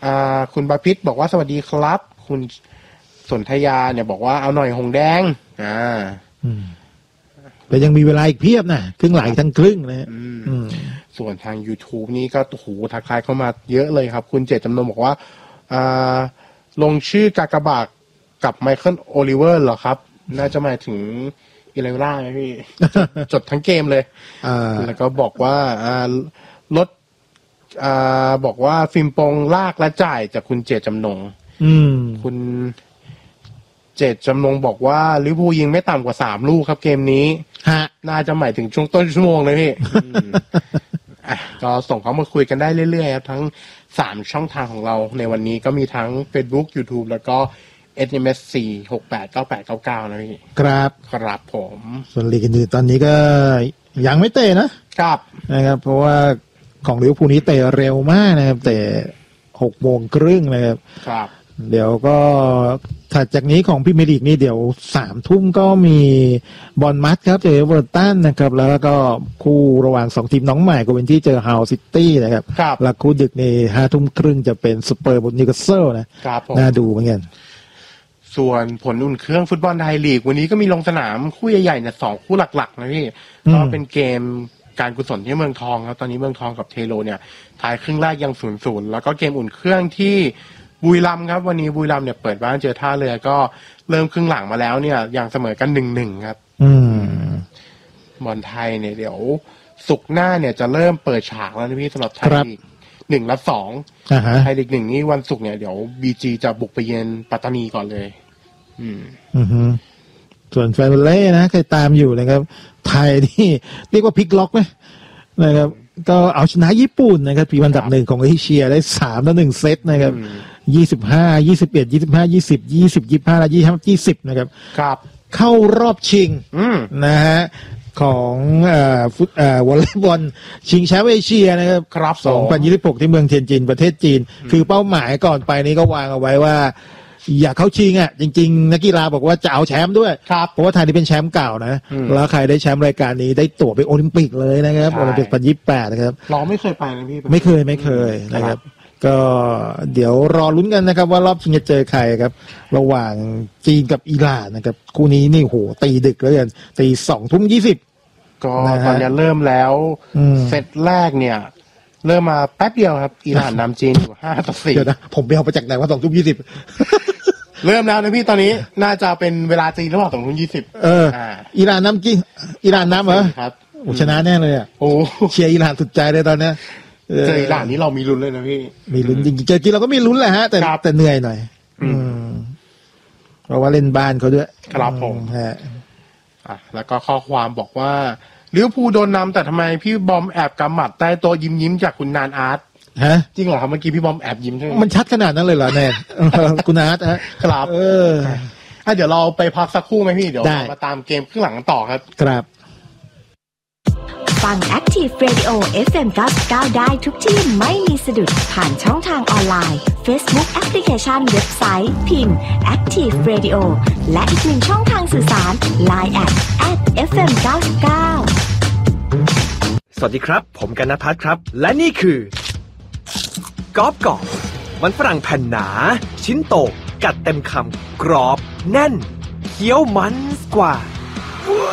คุณบาพิษบอกว่าสวัสดีครับคุณสนธยาเนี่ยบอกว่าเอาหน่อยหงแดงแต่ยังมีเวลาอีกเพียบนะครึ่งหลังทั้งครึ่งนะส่วนทาง YouTube นี่ก็โหทักทายเข้ามาเยอะเลยครับคุณเจตจำนงบอกว่าลงชื่อกากบาทกับไมเคิลโอลิเวอร์เหรอครับน่าจะหมายถึงอิเลร่าไหมพี่ จดทั้งเกมเลยแล้วก็บอกว่าลดบอกว่าฟิล์มปงลากและจ่ายจากคุณเจตจำนงคุณเจตจำนงบอกว่าลิเวอร์พูลยิงไม่ต่ำกว่า3 ลูกครับเกมนี้น่าจะหมายถึงช่วงต้นชั่วโมงเลยพี่ ก็ส่งเข้ามาคุยกันได้เรื่อยๆครับทั้ง3ช่องทางของเราในวันนี้ก็มีทั้ง Facebook YouTube แล้วก็ SMS 4689899นะพี่ครับผมส่วนลีกอื่นตอนนี้ก็ยังไม่เตะนะครับเพราะว่าของลิเวอร์พูลนี้เตะเร็วมากนะครับเตะ18:30นะครับครับเดี๋ยวก็ถัดจากนี้ของพรีเมียร์ลีกนี่เดี๋ยว3 ทุ่มก็มีบอร์นมัธครับเจอเอเวอร์ตันนะครับแล้วก็คู่ระหว่าง2ทีมน้องใหม่ก็เป็นที่เจอฮาวซิตี้นะครับแล้วคู่ดึกใน5 ทุ่มครึ่งจะเป็นสเปอร์บนนิวคาสเซิลนะน่าดูเหมือนกันส่วนผลอุ่นเครื่องฟุตบอลไทยลีกวันนี้ก็มีลงสนามคู่ใหญ่ๆเนี่ย2 คู่หลักๆนะพี่ก็เป็นเกมการกุศลที่เมืองทองครับตอนนี้เมืองทองกับเทโรเนี่ยท้ายครึ่งแรกยัง 0-0 แล้วก็เกมอุ่นเครื่องที่บุรีรัมย์ครับวันนี้บุรีรัมย์เนี่ยเปิดบ้านเจอท่าเรือก็เริ่มครึ่งหลังมาแล้วเนี่ยยังเสมอกัน 1-1 ครับบอลไทยเนี่ยเดี๋ยวศุกร์หน้าเนี่ยจะเริ่มเปิดฉากแล้วนะพี่สำหรับไทยลีก1 และ 2ไทยลีก1นี่วันศุกร์เนี่ยเดี๋ยว BG จะบุกไปเยือนปัตตานีก่อนเลยส่วนแฟนบอลเล่นะเคยตามอยู่นะครับไทยนี่เรียกว่าพลิกล็อกไหมนะครับก็เอาชนะญี่ปุ่นนะครับทีมอันดับ1ของเอเชียได้3-1 เซตนะครับ25 21 25 20 20 25และ25 20นะครับเข้ารอบชิงนะฮะของวอลเลย์บอลชิงแชมป์เอเชียนะครับ2026ที่เมืองเทียนจินประเทศจีนคือเป้าหมายก่อนไปนี้ก็วางเอาไว้ว่าอยากเข้าชิงอ่ะจริงๆนักกีฬาบอกว่าจะเอาแชมป์ด้วยเพราะว่าไทยนี่เป็นแชมป์เก่านะแล้วใครได้แชมป์รายการนี้ได้ตั๋วไปโอลิมปิกเลยนะครับโอลิมปิก2028นะครับเราไม่เคยไปนะพี่ไม่เคยนะครับก็เดี๋ยวรอลุ้นกันนะครับว่ารอบชิงจะเจอใครครับระหว่างจีนกับอิหร่านนะครับคู่นี้นี่โหตีดึกเลยกันตี20:20 ก็ตอนนี้เริ่มแล้วเซตแรกเนี่ยเริ่มมาแป๊บเดียวครับอิหร่านนำจีนอยู่5-4 เดี๋ยวนะผมไปเอาไปจากไหนว่า20:20 เริ่มแล้วนะพี่ตอนนี้น่าจะเป็นเวลาจีนหรือเปล่า20:20 อิหร่านนำกี่อิหร่านนำเหรอครับชนะแน่เลยอ่ะเชียร์อิหร่านสุดใจเลยตอนนี้เจออิหร่านนี้เรามีลุ้นเลยนะพี่มีลุ้นจริงๆเจอจีนเราก็มีลุ้นแหละฮะแต่เหนื่อยหน่อยเพราะว่าเล่นบ้านเขาด้วยครับผมแล้วก็ข้อความบอกว่าลิเวอร์พูลโดนนำแต่ทำไมพี่บอมแอบกำหมัดใต้โต๊ะยิ้มจากคุณนานอาร์ตจริงเหรอครับเมื่อกี้พี่บอมแอบยิ้มใช่ไหมมันชัดขนาดนั้นเลยเหรอแน่คุณอาร์ตครับเดี๋ยวเราไปพักสักครู่ไหมพี่เดี๋ยวเรามาตามเกมครึ่งหลังกันต่อครับครับฟัง Active Radio FM 99ได้ทุกที่ไม่มีสะดุดผ่านช่องทางออนไลน์ Facebook แอปพลิเคชันเว็บไซต์พิมพ์ Active Radio และอีกหนึ่งช่องทางสื่อสาร Line @FM 99 สวัสดีครับผมกนภัทรครับและนี่คือกรอบมันฝรั่งแผ่นหนาชิ้นโตกัดเต็มคำกรอบแน่นเคี้ยวมันกว่า